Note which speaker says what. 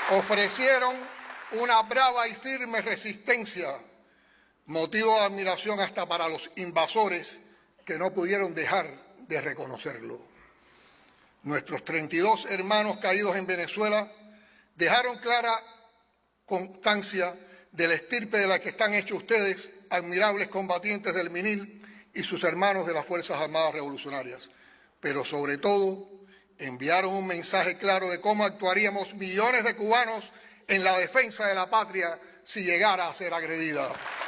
Speaker 1: Ofrecieron una brava y firme resistencia, motivo de admiración hasta para los invasores que no pudieron dejar de reconocerlo. Nuestros 32 hermanos caídos en Venezuela dejaron clara constancia de la estirpe de la que están hechos ustedes, admirables combatientes del MINIL y sus hermanos de las Fuerzas Armadas Revolucionarias. Pero sobre todo, enviaron un mensaje claro de cómo actuaríamos millones de cubanos en la defensa de la patria si llegara a ser agredida.